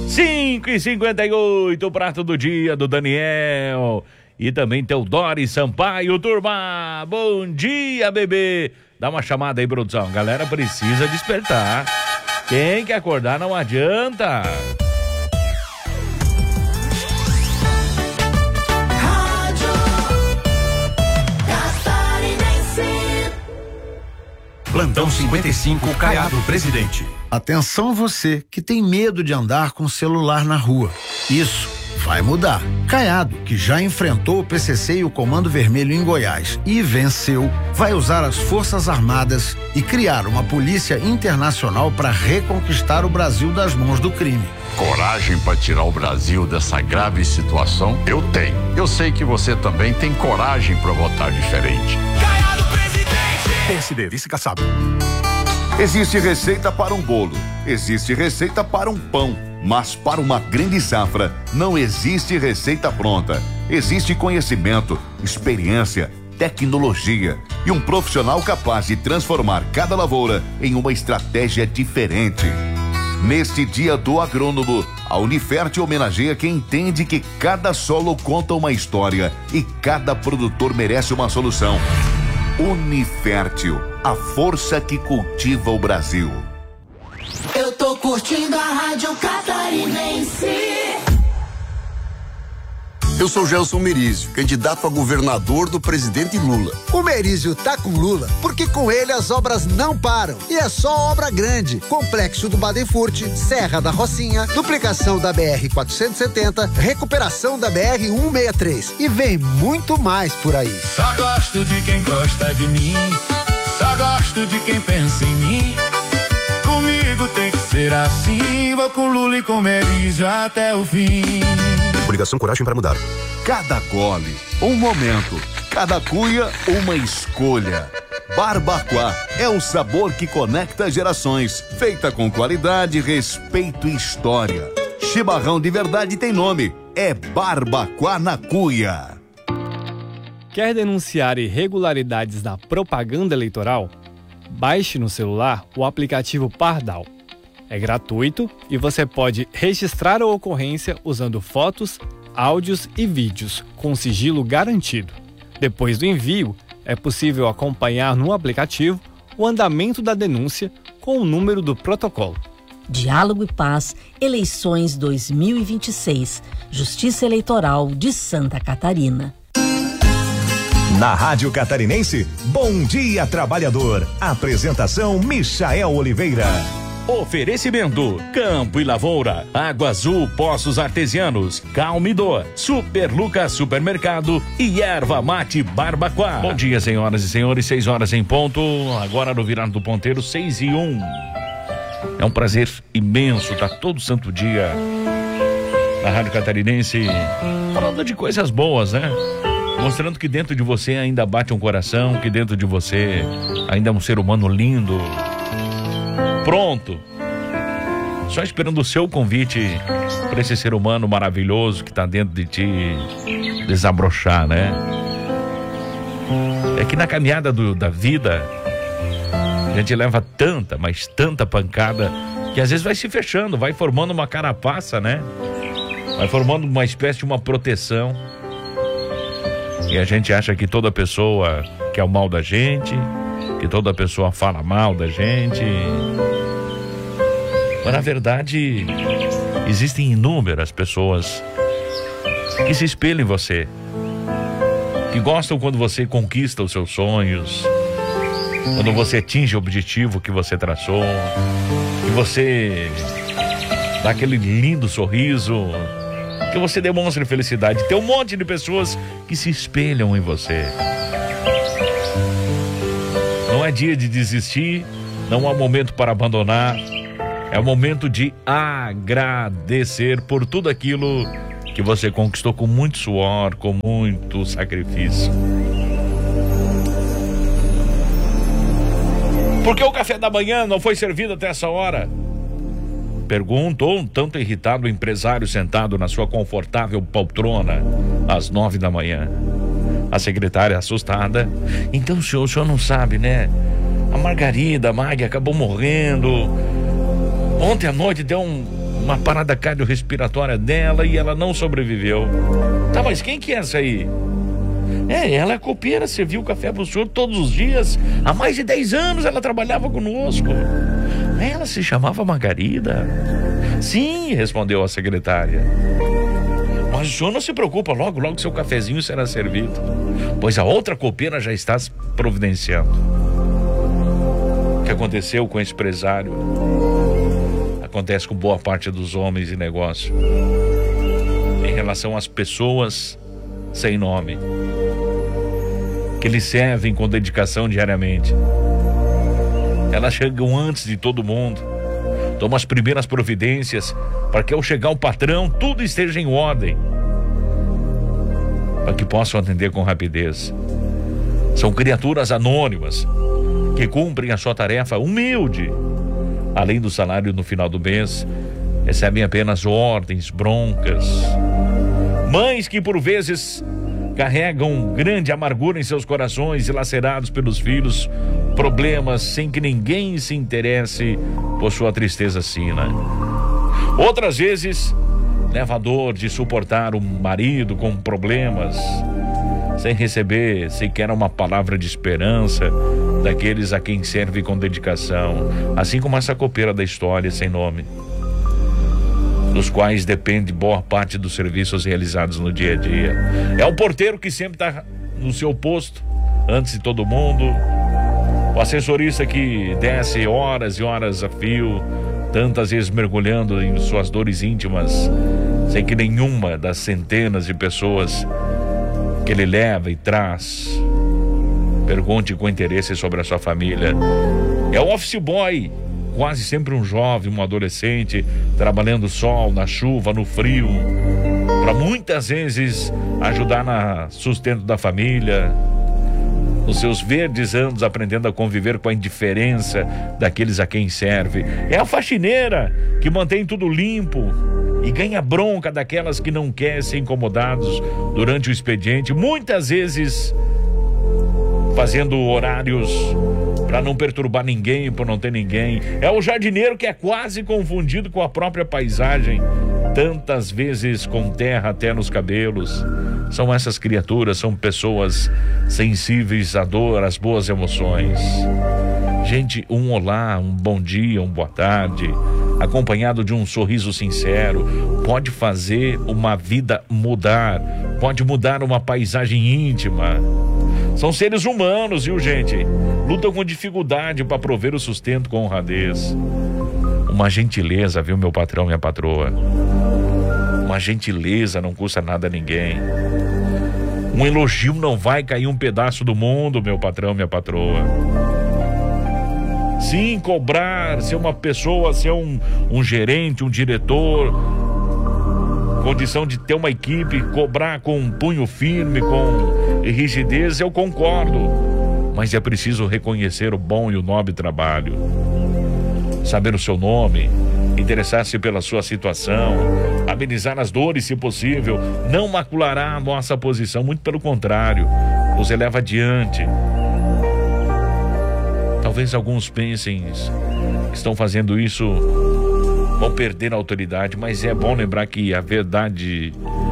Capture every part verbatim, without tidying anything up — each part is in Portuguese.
cinco e cinquenta e oito, o prato do dia do Daniel. E também Teodoro Sampaio, turma. Bom dia, bebê. Dá uma chamada aí, produção. Galera precisa despertar. Tem que acordar, não adianta. Plantão cinquenta e cinco, Caiado Presidente. Atenção você que tem medo de andar com o celular na rua. Isso vai mudar. Caiado, que já enfrentou o P C C e o Comando Vermelho em Goiás e venceu, vai usar as Forças Armadas e criar uma polícia internacional para reconquistar o Brasil das mãos do crime. Coragem para tirar o Brasil dessa grave situação? Eu tenho. Eu sei que você também tem coragem para votar diferente. Caiado Presidente! P S D, vice Kassab. Existe receita para um bolo, existe receita para um pão, mas para uma grande safra não existe receita pronta. Existe conhecimento, experiência, tecnologia e um profissional capaz de transformar cada lavoura em uma estratégia diferente. Neste Dia do Agrônomo, a Unifert homenageia quem entende que cada solo conta uma história e cada produtor merece uma solução. Unifértil, a força que cultiva o Brasil. Eu tô curtindo a Rádio Catarinense. Eu sou Gelson Merizio, candidato a governador do presidente Lula. O Merizio tá com Lula porque com ele as obras não param. E é só obra grande. Complexo do Badenfurt, Serra da Rocinha, duplicação da B R quatrocentos e setenta, recuperação da B R cento e sessenta e três. E vem muito mais por aí. Só gosto de quem gosta de mim. Só gosto de quem pensa em mim. Comigo tem que ser assim. Vou com Lula e com Merizio até o fim. Coligação Coragem para Mudar. Cada gole, um momento. Cada cuia, uma escolha. Barbacoa é o sabor que conecta gerações. Feita com qualidade, respeito e história. Chimarrão de verdade tem nome. É Barbacoa na Cuia. Quer denunciar irregularidades na propaganda eleitoral? Baixe no celular o aplicativo Pardal. É gratuito e você pode registrar a ocorrência usando fotos, áudios e vídeos com sigilo garantido. Depois do envio, é possível acompanhar no aplicativo o andamento da denúncia com o número do protocolo. Diálogo e Paz, eleições dois mil e vinte e seis, Justiça Eleitoral de Santa Catarina. Na Rádio Catarinense, Bom Dia Trabalhador. Apresentação Michael Oliveira. Oferecimento: Campo e Lavoura, Água Azul Poços Artesianos, Calmidor, Super Lucas Supermercado e Erva Mate Barbacoa. Bom dia, senhoras e senhores, seis horas em ponto, agora no Virado do Ponteiro, seis e um. É um prazer imenso estar todo santo dia na Rádio Catarinense, falando de coisas boas, né? Mostrando que dentro de você ainda bate um coração, que dentro de você ainda é um ser humano lindo. Pronto, só esperando o seu convite para esse ser humano maravilhoso que está dentro de ti desabrochar, né? É que na caminhada do, da vida a gente leva tanta, mas tanta pancada que às vezes vai se fechando, vai formando uma carapaça, né? Vai formando uma espécie de uma proteção e a gente acha que toda pessoa quer o mal da gente, que toda pessoa fala mal da gente. Mas na verdade existem inúmeras pessoas que se espelham em você, que gostam quando você conquista os seus sonhos, quando você atinge o objetivo que você traçou, que você dá aquele lindo sorriso, que você demonstra felicidade. Tem um monte de pessoas que se espelham em você. Não é dia de desistir, não há momento para abandonar. É o momento de agradecer por tudo aquilo que você conquistou com muito suor, com muito sacrifício. Por que o café da manhã não foi servido até essa hora? Perguntou um tanto irritado o empresário sentado na sua confortável poltrona às nove da manhã. A secretária, assustada: então o senhor, o senhor não sabe, né? A Margarida, a Maggie, acabou morrendo. Ontem à noite deu um uma parada cardiorrespiratória dela e ela não sobreviveu. Tá, mas quem que é essa aí? É, ela é copeira, serviu café pro senhor todos os dias. Há mais de dez anos ela trabalhava conosco. Ela se chamava Margarida. Sim, respondeu a secretária. Mas o senhor não se preocupa, logo, logo seu cafezinho será servido, pois a outra copeira já está se providenciando. O que aconteceu com esse empresário acontece com boa parte dos homens de negócio em relação às pessoas sem nome, que lhe servem com dedicação diariamente. Elas chegam antes de todo mundo, tomam as primeiras providências para que ao chegar o patrão tudo esteja em ordem, para que possam atender com rapidez. São criaturas anônimas que cumprem a sua tarefa humilde. Além do salário no final do mês, recebem apenas ordens, broncas. Mães que por vezes carregam grande amargura em seus corações, dilacerados pelos filhos, problemas sem que ninguém se interesse por sua tristeza sina. Outras vezes, leva a dor de suportar um marido com problemas, sem receber sequer uma palavra de esperança daqueles a quem serve com dedicação, assim como essa copeira da história sem nome, dos quais depende boa parte dos serviços realizados no dia a dia. É o porteiro que sempre está no seu posto, antes de todo mundo, o assessorista que desce horas e horas a fio, tantas vezes mergulhando em suas dores íntimas, sem que nenhuma das centenas de pessoas que ele leva e traz pergunte com interesse sobre a sua família. É o office boy, quase sempre um jovem, um adolescente, trabalhando no sol, na chuva, no frio, para muitas vezes ajudar no sustento da família, nos seus verdes anos aprendendo a conviver com a indiferença daqueles a quem serve. É a faxineira que mantém tudo limpo e ganha bronca daquelas que não querem ser incomodados durante o expediente, muitas vezes fazendo horários para não perturbar ninguém, por não ter ninguém. É o jardineiro que é quase confundido com a própria paisagem, tantas vezes com terra até nos cabelos. São essas criaturas, são pessoas sensíveis à dor, às boas emoções. Gente, um olá, um bom dia, um boa tarde, acompanhado de um sorriso sincero, pode fazer uma vida mudar, pode mudar uma paisagem íntima. São seres humanos, viu, gente? Lutam com dificuldade para prover o sustento com honradez. Uma gentileza, viu, meu patrão, minha patroa? Uma gentileza não custa nada a ninguém. Um elogio não vai cair um pedaço do mundo, meu patrão, minha patroa. Sim, cobrar, ser uma pessoa, ser um, um gerente, um diretor, condição de ter uma equipe, cobrar com um punho firme, com rigidez, eu concordo. Mas é preciso reconhecer o bom e o nobre trabalho. Saber o seu nome, interessar-se pela sua situação, amenizar as dores se possível, não maculará a nossa posição, muito pelo contrário, nos eleva adiante. Talvez alguns pensem que estão fazendo isso, vão perder a autoridade, mas é bom lembrar que a verdade,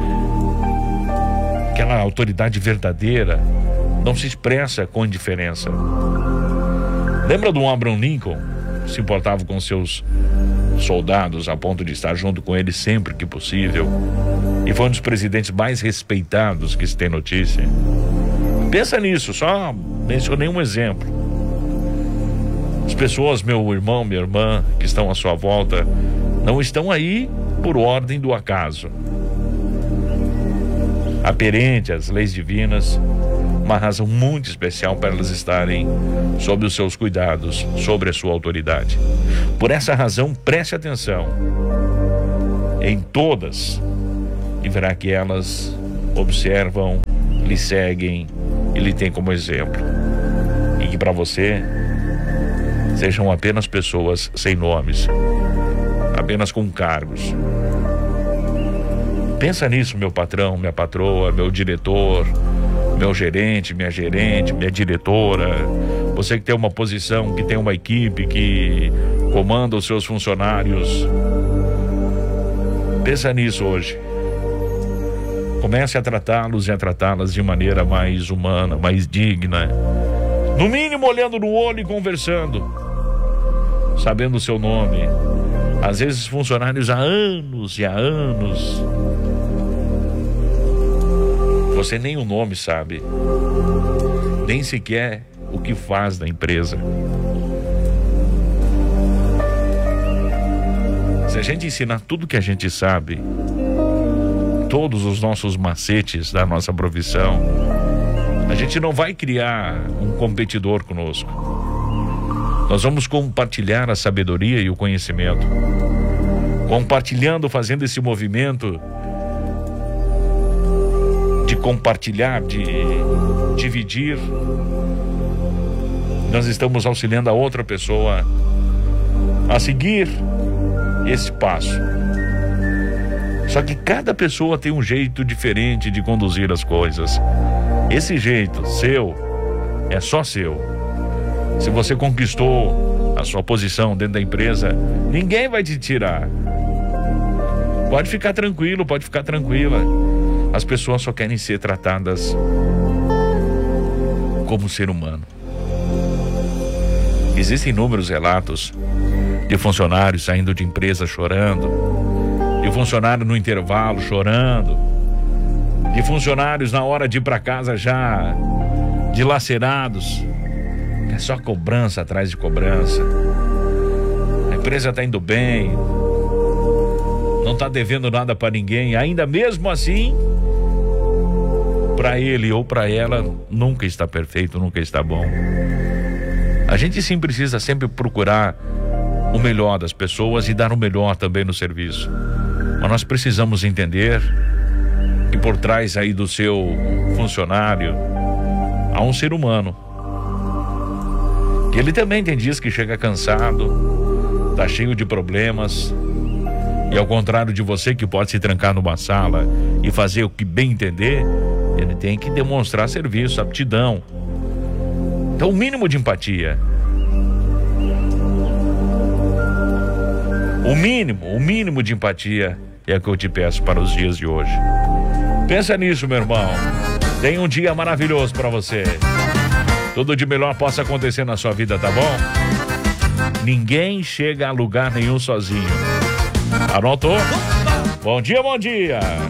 aquela autoridade verdadeira, não se expressa com indiferença. Lembra do Abraham Lincoln? Se importava com seus soldados a ponto de estar junto com eles sempre que possível, e foi um dos presidentes mais respeitados que se tem notícia. Pensa nisso, só mencionei um exemplo. As pessoas, meu irmão, minha irmã, que estão à sua volta, não estão aí por ordem do acaso. Aperente às leis divinas, uma razão muito especial para elas estarem sob os seus cuidados, sobre a sua autoridade. Por essa razão, preste atenção em todas e verá que elas observam, lhe seguem e lhe têm como exemplo. E que para você sejam apenas pessoas sem nomes, apenas com cargos. Pensa nisso, meu patrão, minha patroa, meu diretor, meu gerente, minha gerente, minha diretora, você que tem uma posição, que tem uma equipe, que comanda os seus funcionários. Pensa nisso hoje. Comece a tratá-los e a tratá-las de maneira mais humana, mais digna. No mínimo olhando no olho e conversando, sabendo o seu nome. Às vezes funcionários há anos e há anos, você nem o nome sabe, nem sequer o que faz da empresa. Se a gente ensinar tudo que a gente sabe, todos os nossos macetes da nossa profissão, a gente não vai criar um competidor conosco. Nós vamos compartilhar a sabedoria e o conhecimento. Compartilhando, fazendo esse movimento de compartilhar, de dividir, nós estamos auxiliando a outra pessoa a seguir esse passo. Só que cada pessoa tem um jeito diferente de conduzir as coisas. Esse jeito seu é só seu. Se você conquistou a sua posição dentro da empresa, ninguém vai te tirar. Pode ficar tranquilo, pode ficar tranquila. As pessoas só querem ser tratadas como ser humano. Existem inúmeros relatos de funcionários saindo de empresa chorando, de funcionário no intervalo chorando, de funcionários na hora de ir para casa já dilacerados. É só cobrança atrás de cobrança. A empresa está indo bem, não está devendo nada para ninguém, ainda mesmo assim, para ele ou para ela, nunca está perfeito, nunca está bom. A gente sim precisa sempre procurar o melhor das pessoas e dar o melhor também no serviço. Mas nós precisamos entender que por trás aí do seu funcionário há um ser humano. Que ele também tem dias que chega cansado, tá cheio de problemas, e ao contrário de você que pode se trancar numa sala e fazer o que bem entender, ele tem que demonstrar serviço, aptidão. Então o mínimo de empatia, o mínimo, o mínimo de empatia é o que eu te peço para os dias de hoje. Pensa nisso, meu irmão. Tenha um dia maravilhoso para você. Tudo de melhor possa acontecer na sua vida, tá bom? Ninguém chega a lugar nenhum sozinho. Anotou? Bom dia, bom dia.